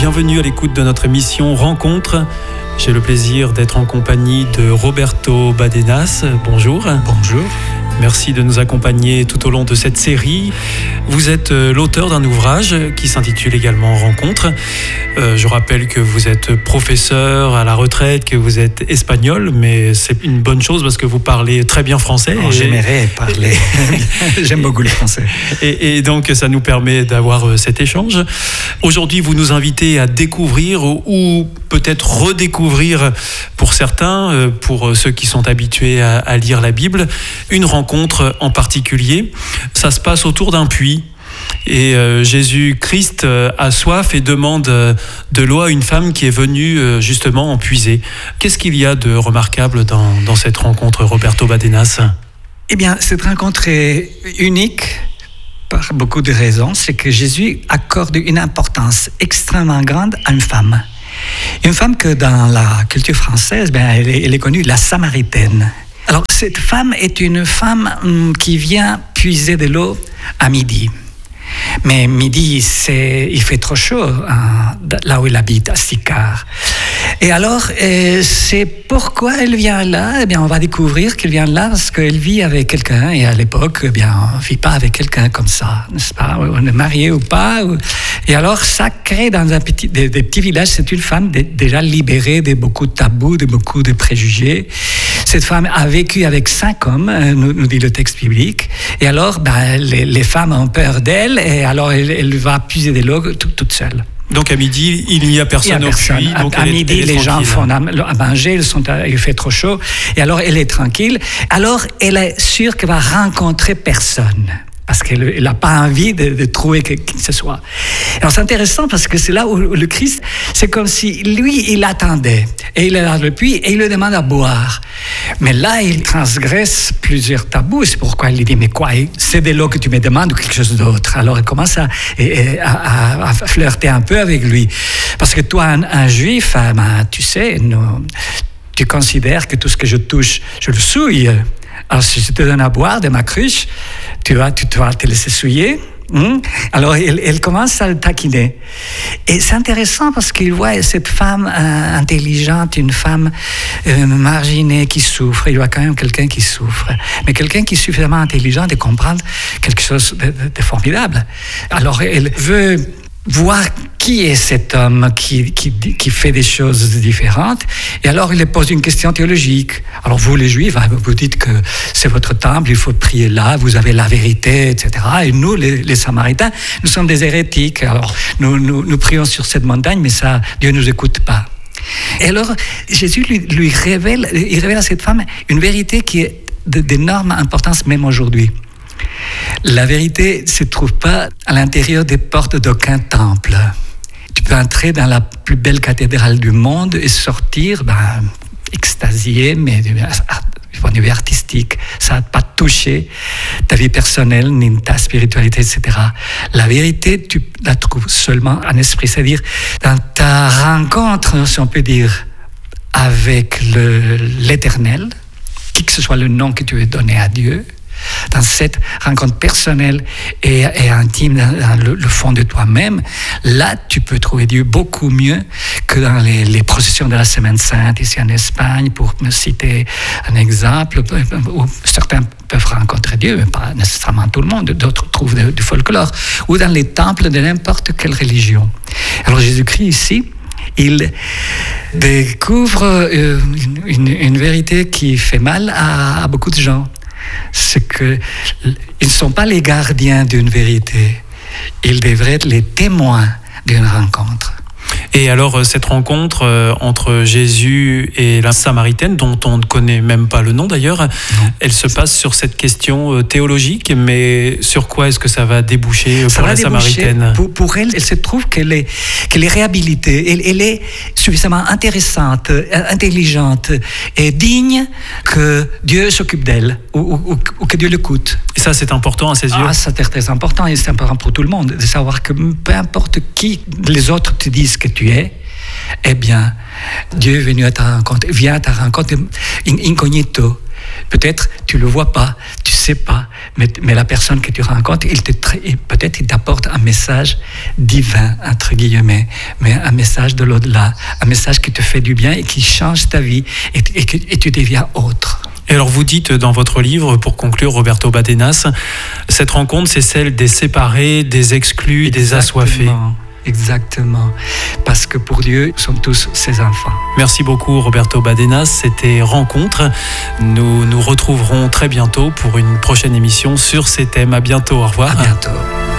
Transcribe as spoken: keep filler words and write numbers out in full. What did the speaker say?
Bienvenue à l'écoute de notre émission Rencontre. J'ai le plaisir d'être en compagnie de Roberto Badenas. Bonjour. Bonjour. Merci de nous accompagner tout au long de cette série. Vous êtes l'auteur d'un ouvrage qui s'intitule également Rencontre. Euh, je rappelle que vous êtes professeur à la retraite, que vous êtes espagnol, mais c'est une bonne chose parce que vous parlez très bien français. Oh, et... J'aimerais parler. J'aime beaucoup le français. Et, et donc, ça nous permet d'avoir cet échange. Aujourd'hui, vous nous invitez à découvrir ou peut-être redécouvrir pour certains, pour ceux qui sont habitués à, à lire la Bible, une rencontre en particulier. Ça se passe autour d'un puits. Et euh, Jésus-Christ euh, a soif et demande euh, de l'eau à une femme qui est venue euh, justement en puiser. Qu'est-ce qu'il y a de remarquable dans, dans cette rencontre, Roberto Badenas ? Eh bien, cette rencontre est unique par beaucoup de raisons. C'est que Jésus accorde une importance extrêmement grande à une femme. Une femme que dans la culture française, ben, elle, est, elle est connue, la Samaritaine. Alors, cette femme est une femme hum, qui vient puiser de l'eau à midi. Mais midi, c'est, il fait trop chaud hein, là où elle habite, à Sychar. Et alors, euh, c'est pourquoi elle vient là. Eh bien, on va découvrir qu'elle vient là parce qu'elle vit avec quelqu'un. Et à l'époque, eh bien, on ne vit pas avec quelqu'un comme ça, n'est-ce pas ? On est marié ou pas. Ou... Et alors, ça crée dans un petit, des, des petits villages, c'est une femme d- déjà libérée de beaucoup de tabous, de beaucoup de préjugés. Cette femme a vécu avec cinq hommes, nous, nous dit le texte biblique. Et alors, ben, les, les femmes ont peur d'elle. Et alors, elle, elle va puiser de l'eau toute, toute seule. Donc à midi, il n'y a personne au puits. Donc à, à midi, est, les gens font à, à manger, ils sont à, il fait trop chaud. Et alors, elle est tranquille. Alors, elle est sûre qu'elle va rencontrer personne. Parce qu'elle n'a pas envie de, de trouver qui que ce soit. Alors c'est intéressant parce que c'est là où le Christ, c'est comme si lui, il attendait. Et il est dans le puits et il lui demande à boire. Mais là, il transgresse plusieurs tabous. C'est pourquoi il lui dit, mais quoi, c'est de l'eau que tu me demandes ou quelque chose d'autre? Alors il commence à, à, à flirter un peu avec lui. Parce que toi, un, un juif, ben, tu sais, nous, tu considères que tout ce que je touche, je le souille. Alors, si je te donne à boire de ma cruche, tu vas, tu vas te laisser souiller. Hum? Alors, elle, elle commence à le taquiner. Et c'est intéressant parce qu'il voit cette femme euh, intelligente, une femme euh, marginée qui souffre. Il voit quand même quelqu'un qui souffre. Mais quelqu'un qui est suffisamment intelligent de comprendre quelque chose de, de, de formidable. Alors, elle veut voir qui est cet homme qui, qui, qui fait des choses différentes. Et alors, il lui pose une question théologique. Alors, vous, les Juifs, vous dites que c'est votre temple, il faut prier là, vous avez la vérité, et cetera. Et nous, les, les Samaritains, nous sommes des hérétiques. Alors, nous, nous, nous prions sur cette montagne, mais ça, Dieu ne nous écoute pas. Et alors, Jésus lui, lui révèle, il révèle à cette femme une vérité qui est d'énorme importance même aujourd'hui. La vérité ne se trouve pas à l'intérieur des portes d'aucun temple. Tu peux entrer dans la plus belle cathédrale du monde et sortir ben, extasié, mais du point de vue artistique. Ça n'a pas touché ta vie personnelle, ni ta spiritualité, et cetera. La vérité, tu la trouves seulement en esprit, c'est-à-dire dans ta rencontre, si on peut dire, avec le, l'Éternel, qui que ce soit le nom que tu veux donner à Dieu, dans cette rencontre personnelle et, et intime dans, dans le, le fond de toi-même, là, tu peux trouver Dieu beaucoup mieux que dans les, les processions de la Semaine Sainte, ici en Espagne, pour me citer un exemple, où certains peuvent rencontrer Dieu, mais pas nécessairement tout le monde, d'autres trouvent du, du folklore, ou dans les temples de n'importe quelle religion. Alors Jésus-Christ, ici, il découvre une, une, une vérité qui fait mal à, à beaucoup de gens. C'est qu'ils ne sont pas les gardiens d'une vérité, ils devraient être les témoins d'une rencontre. Et alors, cette rencontre euh, entre Jésus et la Samaritaine, dont on ne connaît même pas le nom d'ailleurs, non. Elle se passe sur cette question euh, théologique, mais sur quoi est-ce que ça va déboucher ça pour va la déboucher, Samaritaine ? pour, pour elle, elle se trouve qu'elle est, qu'elle est réhabilitée, elle, elle est suffisamment intéressante, intelligente et digne que Dieu s'occupe d'elle, ou, ou, ou que Dieu l'écoute. Et ça, c'est important à ses yeux ? Ah, c'est très important, et c'est important pour tout le monde, de savoir que peu importe qui les autres te disent que tu es, eh bien, Dieu est venu à ta rencontre, vient à ta rencontre incognito. Peut-être tu le vois pas, tu sais pas, mais, mais la personne que tu rencontres, il te, peut-être il t'apporte un message divin, entre guillemets, mais un message de l'au-delà, un message qui te fait du bien et qui change ta vie et, et, que, et tu deviens autre. Et alors vous dites dans votre livre, pour conclure, Roberto Badenas, cette rencontre, c'est celle des séparés, des exclus et des assoiffés. Exactement, parce que pour Dieu, nous sommes tous ses enfants. Merci beaucoup Roberto Badenas, c'était Rencontre. Nous nous retrouverons très bientôt pour une prochaine émission sur ces thèmes. À bientôt, au revoir. À bientôt.